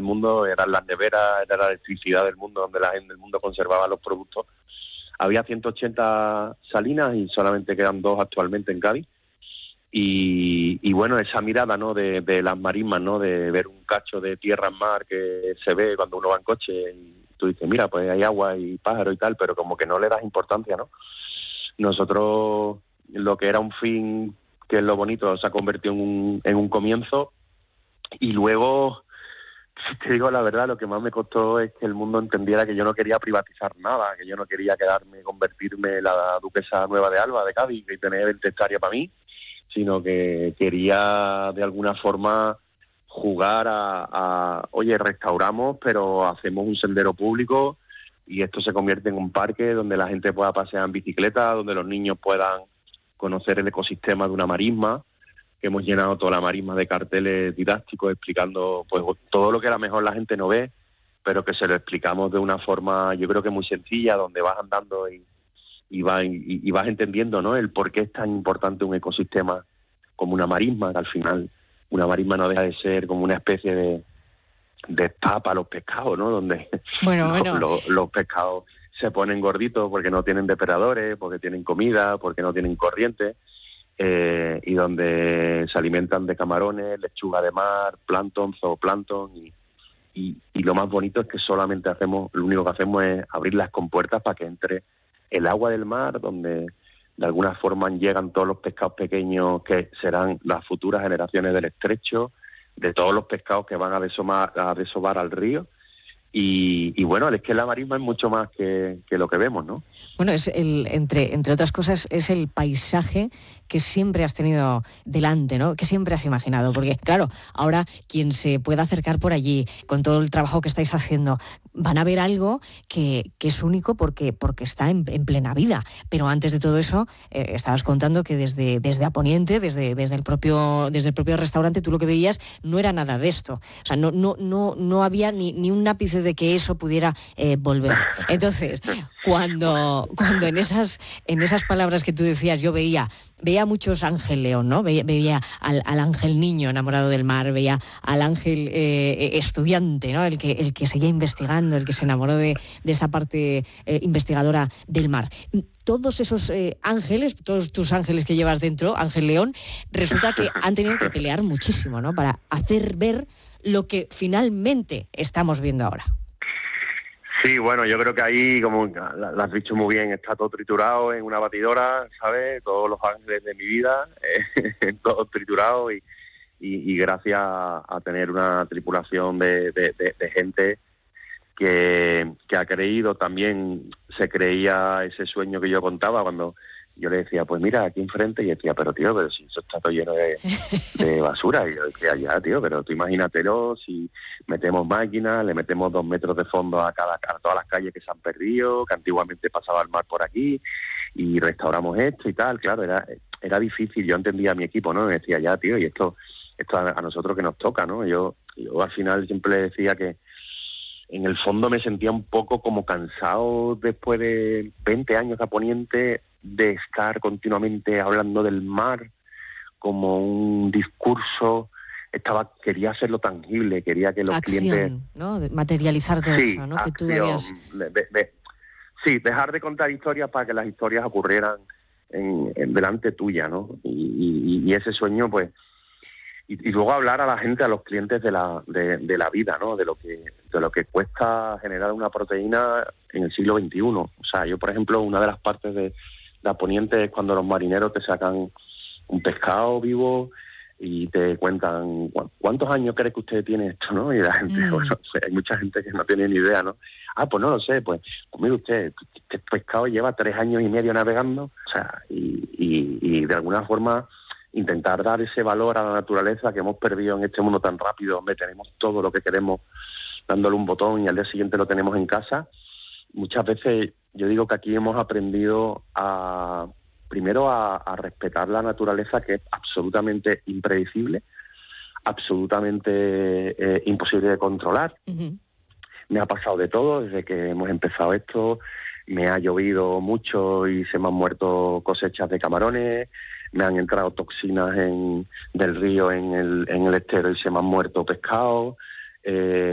mundo, eran las neveras, era la electricidad del mundo, donde la gente del mundo conservaba los productos. Había 180 salinas y solamente quedan 2 actualmente en Cádiz. Y bueno, esa mirada, ¿no?, de las marismas, ¿no?, de ver un cacho de tierra en mar que se ve cuando uno va en coche y tú dices, mira, pues hay agua y pájaro y tal, pero como que no le das importancia, ¿no? Nosotros, lo que era un fin, que es lo bonito, se ha convertido en un comienzo. Y luego, si te digo la verdad, lo que más me costó es que el mundo entendiera que yo no quería privatizar nada, que yo no quería convertirme en la duquesa nueva de Alba, de Cádiz, y tener 20 hectáreas para mí, sino que quería de alguna forma jugar oye, restauramos, pero hacemos un sendero público y esto se convierte en un parque donde la gente pueda pasear en bicicleta, donde los niños puedan conocer el ecosistema de una marisma, que hemos llenado toda la marisma de carteles didácticos explicando pues todo lo que a lo mejor la gente no ve, pero que se lo explicamos de una forma, yo creo que muy sencilla, donde vas andando y vas entendiendo, ¿no?, el por qué es tan importante un ecosistema como una marisma, que al final una marisma no deja de ser como una especie de spa para los pescados, ¿no?, donde los pescados se ponen gorditos porque no tienen depredadores, porque tienen comida, porque no tienen corriente, y donde se alimentan de camarones, lechuga de mar, plancton, zooplancton, y lo más bonito es que lo único que hacemos es abrir las compuertas para que entre el agua del mar, donde de alguna forma llegan todos los pescados pequeños que serán las futuras generaciones del estrecho, de todos los pescados que van a desovar al río. Y bueno, es que la marisma es mucho más que lo que vemos, ¿no? Bueno, es entre otras cosas, es el paisaje que siempre has tenido delante, ¿no?, que siempre has imaginado, porque claro, ahora quien se pueda acercar por allí, con todo el trabajo que estáis haciendo, van a ver algo que es único porque está en plena vida. Pero antes de todo eso, estabas contando que desde A Poniente, desde el propio restaurante, tú lo que veías no era nada de esto. O sea, no había ni un ápice de que eso pudiera volver. Entonces, cuando en esas palabras que tú decías, yo veía muchos Ángel León, ¿no? Veía al ángel niño enamorado del mar, veía al ángel estudiante, ¿no?, el que seguía investigando, el que se enamoró de esa parte investigadora del mar. Todos esos ángeles, todos tus ángeles que llevas dentro, Ángel León, resulta que han tenido que pelear muchísimo, ¿no?, para hacer ver lo que finalmente estamos viendo ahora. Sí, bueno, yo creo que ahí, como lo has dicho muy bien, está todo triturado en una batidora, ¿sabes? Todos los ángeles de mi vida, todos triturados y gracias a tener una tripulación de gente que ha creído, también se creía ese sueño que yo contaba cuando yo le decía, pues mira, aquí enfrente, y decía, pero tío, pero si eso está todo lleno de basura. Y yo decía, ya, tío, pero tú imagínatelo, si metemos máquinas, le metemos 2 metros de fondo a todas las calles que se han perdido, que antiguamente pasaba el mar por aquí, y restauramos esto y tal. Claro, era difícil. Yo entendía a mi equipo, ¿no? Me decía, ya, tío, y esto a nosotros que nos toca, ¿no? Yo al final siempre le decía que en el fondo me sentía un poco como cansado después de 20 años a Poniente de estar continuamente hablando del mar como un discurso. Quería hacerlo tangible, quería que los acción, clientes, ¿no?, materializar todo eso, ¿no?, que tú debías. Sí, dejar de contar historias para que las historias ocurrieran en delante tuya, ¿no? Y ese sueño, pues, y luego hablar a la gente, a los clientes de la vida, ¿no?, de lo que cuesta generar una proteína en el siglo XXI. O sea, yo, por ejemplo, una de las partes de A Poniente es cuando los marineros te sacan un pescado vivo y te cuentan, ¿cuántos años cree que usted tiene esto, no? Y la gente, bueno, pues hay mucha gente que no tiene ni idea, ¿no? Pues no lo sé, pues mire usted, este pescado lleva 3 años y medio navegando, o sea, y de alguna forma intentar dar ese valor a la naturaleza que hemos perdido en este mundo tan rápido, donde tenemos todo lo que queremos dándole un botón y al día siguiente lo tenemos en casa. Muchas veces yo digo que aquí hemos aprendido primero a respetar la naturaleza, que es absolutamente impredecible, absolutamente imposible de controlar. Uh-huh. Me ha pasado de todo desde que hemos empezado esto. Me ha llovido mucho y se me han muerto cosechas de camarones, me han entrado toxinas del río en el estero y se me han muerto pescados.